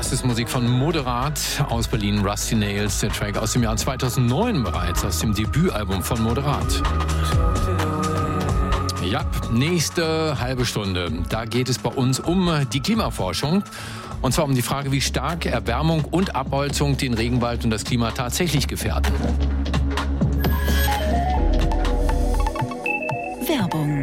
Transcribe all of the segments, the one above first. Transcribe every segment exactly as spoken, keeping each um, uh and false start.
Das ist Musik von Moderat aus Berlin, Rusty Nails, der Track aus dem Jahr zweitausendneun bereits, aus dem Debütalbum von Moderat. Ja, nächste halbe Stunde, da geht es bei uns um die Klimaforschung. Und zwar um die Frage, wie stark Erwärmung und Abholzung den Regenwald und das Klima tatsächlich gefährden. Werbung.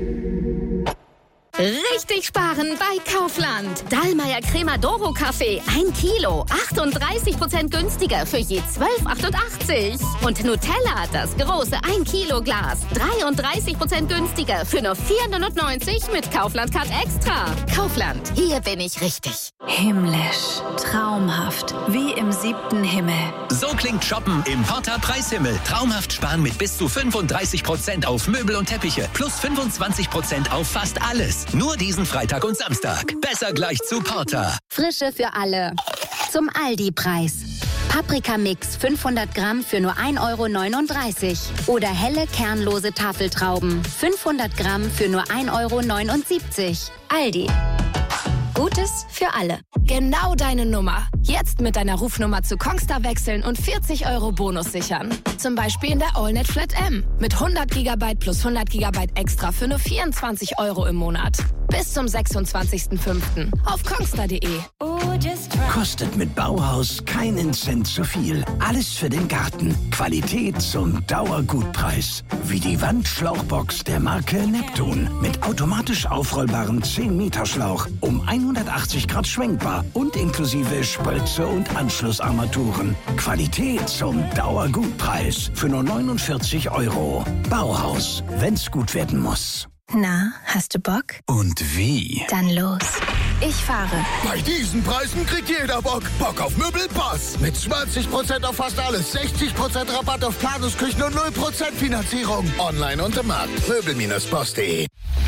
Richtig sparen bei Kaufland. Dallmayr Crema-Doro Kaffee, ein Kilo, achtunddreißig Prozent günstiger für je zwölf achtundachtzig. Und Nutella, das große ein Kilo Glas, dreiunddreißig Prozent günstiger für nur vier neunundneunzig mit Kaufland Card Extra. Kaufland, hier bin ich richtig. Himmlisch, traumhaft, wie im siebten Himmel. So klingt Shoppen im Porta Preishimmel. Traumhaft sparen mit bis zu fünfunddreißig Prozent auf Möbel und Teppiche. Plus fünfundzwanzig Prozent auf fast alles. Nur diesen Freitag und Samstag. Besser gleich zu Porta. Frische für alle. Zum Aldi-Preis. Paprikamix fünfhundert Gramm für nur ein Euro neununddreißig. Oder helle kernlose Tafeltrauben fünfhundert Gramm für nur ein Euro neunundsiebzig. Aldi. Gutes für alle. Genau deine Nummer. Jetzt mit deiner Rufnummer zu Kongstar wechseln und vierzig Euro Bonus sichern. Zum Beispiel in der AllNet Flat M. Mit hundert Gigabyte plus hundert Gigabyte extra für nur vierundzwanzig Euro im Monat. Bis zum sechsundzwanzigsten fünften auf kongstar punkt de. Kostet mit Bauhaus keinen Cent zu viel. Alles für den Garten. Qualität zum Dauergutpreis. Wie die Wandschlauchbox der Marke Neptun. Mit automatisch aufrollbarem zehn Meter Schlauch. Um hundertachtzig Grad schwenkbar und inklusive Spölze und Anschlussarmaturen. Qualität zum Dauergutpreis. Für nur neunundvierzig Euro. Bauhaus. Wenn's gut werden muss. Na, hast du Bock? Und wie? Dann los. Ich fahre. Bei diesen Preisen kriegt jeder Bock. Bock auf Möbel Boss. Mit zwanzig Prozent auf fast alles, sechzig Prozent Rabatt auf Planungsküchen und null Prozent Finanzierung. Online und im Markt. Möbel Boss punkt de.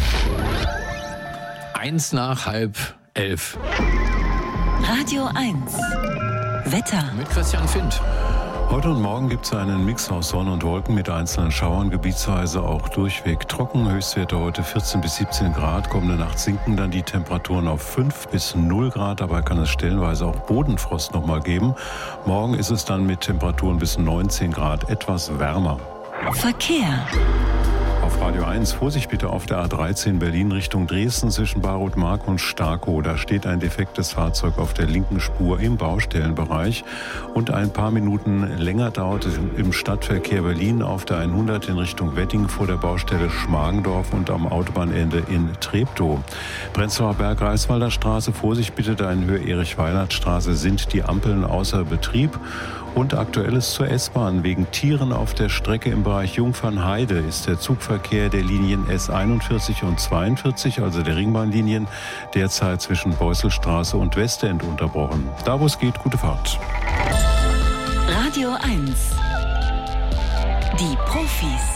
Eins nach halb elf. Radio eins. Wetter. Mit Christian Findt. Heute und morgen gibt es einen Mix aus Sonne und Wolken mit einzelnen Schauern, gebietsweise auch durchweg trocken. Höchstwerte heute vierzehn bis siebzehn Grad. Kommende Nacht sinken dann die Temperaturen auf fünf bis null Grad. Dabei kann es stellenweise auch Bodenfrost noch mal geben. Morgen ist es dann mit Temperaturen bis neunzehn Grad etwas wärmer. Verkehr. Auf Radio eins, Vorsicht bitte auf der A dreizehn Berlin Richtung Dresden zwischen Baroth-Mark und Starkow. Da steht ein defektes Fahrzeug auf der linken Spur im Baustellenbereich. Und ein paar Minuten länger dauert es im Stadtverkehr Berlin auf der hundert in Richtung Wedding vor der Baustelle Schmargendorf und am Autobahnende in Treptow. Prenzlauer Berg, Greifswalder Straße, Vorsicht bitte, da in Höhe Erich-Weinert-Straße sind die Ampeln außer Betrieb. Und Aktuelles zur S-Bahn. Wegen Tieren auf der Strecke im Bereich Jungfernheide ist der Zugverkehr der Linien S einundvierzig und zweiundvierzig, also der Ringbahnlinien, derzeit zwischen Beusselstraße und Westend unterbrochen. Da, wo es geht, gute Fahrt. Radio eins. Die Profis.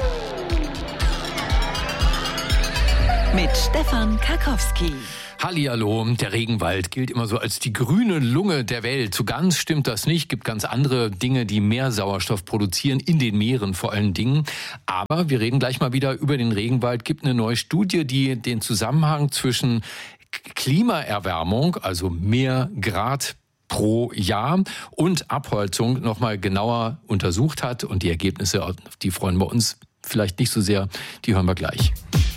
Mit Stefan Karkowski. Hallihallo, der Regenwald gilt immer so als die grüne Lunge der Welt. So ganz stimmt das nicht. Gibt ganz andere Dinge, die mehr Sauerstoff produzieren, in den Meeren vor allen Dingen. Aber wir reden gleich mal wieder über den Regenwald. Gibt eine neue Studie, die den Zusammenhang zwischen Klimaerwärmung, also mehr Grad pro Jahr, und Abholzung nochmal genauer untersucht hat. Und die Ergebnisse, auf die freuen wir uns vielleicht nicht so sehr. Die hören wir gleich.